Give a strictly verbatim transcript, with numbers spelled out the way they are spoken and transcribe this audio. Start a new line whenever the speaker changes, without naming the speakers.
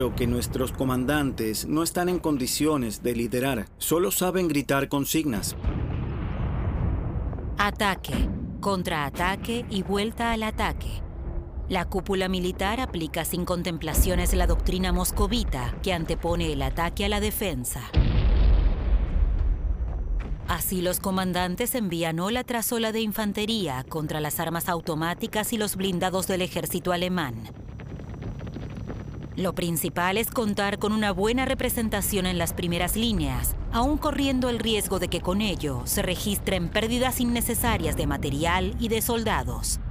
que nuestros comandantes no están en condiciones de liderar, solo saben gritar consignas.
Ataque, contraataque y vuelta al ataque. La cúpula militar aplica sin contemplaciones la doctrina moscovita, que antepone el ataque a la defensa. Así los comandantes envían ola tras ola de infantería contra las armas automáticas y los blindados del ejército alemán. Lo principal es contar con una buena representación en las primeras líneas, aún corriendo el riesgo de que con ello se registren pérdidas innecesarias de material y de soldados.